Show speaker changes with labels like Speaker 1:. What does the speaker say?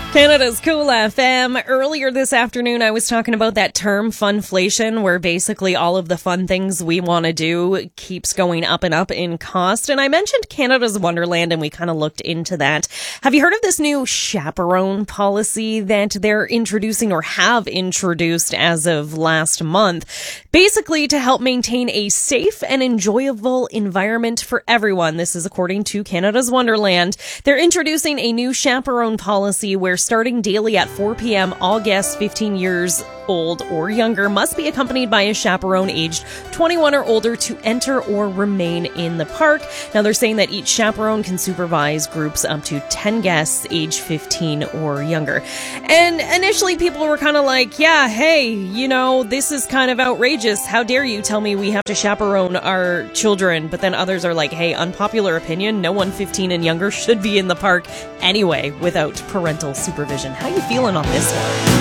Speaker 1: Canada's Cool FM. Earlier this afternoon, I was talking about that term funflation, where basically all of the fun things we want to do keeps going up and up in cost. And I mentioned Canada's Wonderland, and we kind of looked into that. Have you heard of this new chaperone policy that they're introducing or have introduced as of last month? Basically, to help maintain a safe and enjoyable environment for everyone. This is according to Canada's Wonderland. They're introducing a new chaperone policy where starting daily at 4 p.m., all guests 15 years old or younger must be accompanied by a chaperone aged 21 or older to enter or remain in the park. Now, they're saying that each chaperone can supervise groups up to 10 guests aged 15 or younger. And initially, people were kind of like, yeah, hey, this is kind of outrageous. How dare you tell me we have to chaperone our children? But then others are like, hey, unpopular opinion, no one 15 and younger should be in the park anyway without parental supervision. How you feeling on this one?